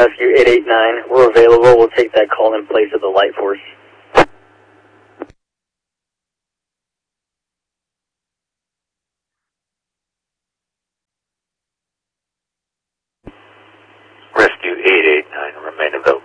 Rescue 889. We're available. We'll take that call in place of the light force. Rescue 889, remain available.